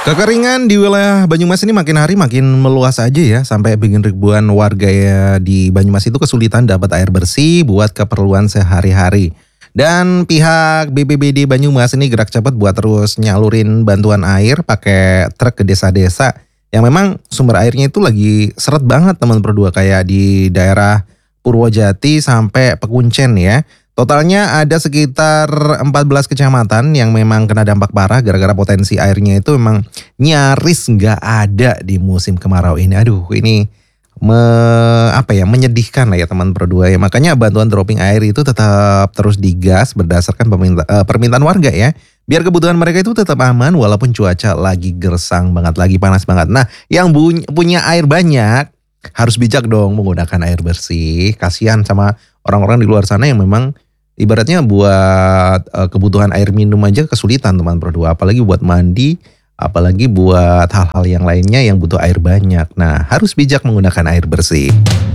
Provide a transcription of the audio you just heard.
Kekeringan di wilayah Banyumas ini makin hari makin meluas aja ya, sampai bikin ribuan warga ya di Banyumas itu kesulitan dapat air bersih buat keperluan sehari-hari. Dan pihak BPBD Banyumas ini gerak cepat buat terus nyalurin bantuan air pakai truk ke desa-desa yang memang sumber airnya itu lagi seret banget teman berdua, kayak di daerah Purwojati sampai Pekuncen ya. Totalnya ada sekitar 14 kecamatan yang memang kena dampak parah gara-gara potensi airnya itu memang nyaris nggak ada di musim kemarau ini. Aduh, ini menyedihkan lah ya teman berdua ya. Makanya bantuan dropping air itu tetap terus digas berdasarkan permintaan warga ya. Biar kebutuhan mereka itu tetap aman walaupun cuaca lagi gersang banget, lagi panas banget. Nah, yang punya air banyak harus bijak dong menggunakan air bersih. Kasihan sama orang-orang di luar sana yang memang ibaratnya buat kebutuhan air minum aja kesulitan teman berdua, apalagi buat mandi, apalagi buat hal-hal yang lainnya yang butuh air banyak. Nah, harus bijak menggunakan air bersih.